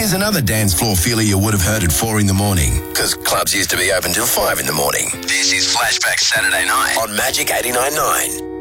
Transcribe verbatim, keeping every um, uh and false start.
Here's another dance floor feeler you would have heard at four in the morning, because clubs used to be open till five in the morning. This is Flashback Saturday Night on Magic eighty-nine point nine.